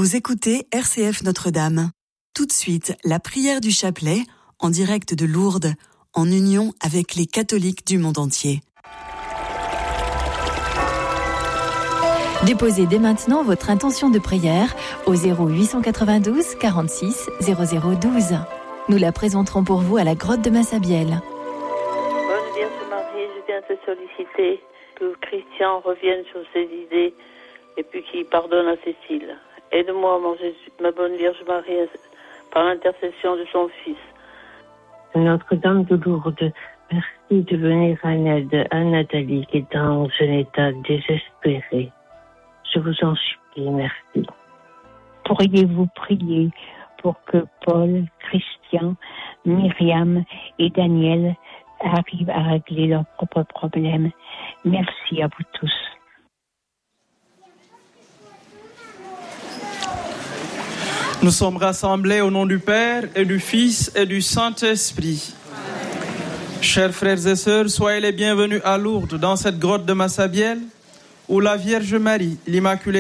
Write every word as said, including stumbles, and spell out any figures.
Vous écoutez R C F Notre-Dame. Tout de suite, la prière du chapelet, en direct de Lourdes, en union avec les catholiques du monde entier. Déposez dès maintenant votre intention de prière au zéro huit cent quatre-vingt-douze quarante-six zéro zéro douze. Nous la présenterons pour vous à la grotte de Massabielle. Bonne Vierge Marie, je viens te solliciter que Christian revienne sur ses idées et puis qu'il pardonne à Cécile. Aide-moi, mon Jésus, ma bonne Vierge Marie, par l'intercession de son Fils. Notre-Dame de Lourdes, merci de venir en aide à Nathalie qui est dans un état désespéré. Je vous en supplie, merci. Pourriez-vous prier pour que Paul, Christian, Myriam et Daniel arrivent à régler leurs propres problèmes? Merci à vous tous. Nous sommes rassemblés au nom du Père et du Fils et du Saint-Esprit. Amen. Chers frères et sœurs, soyez les bienvenus à Lourdes, dans cette grotte de Massabielle, où la Vierge Marie, l'Immaculée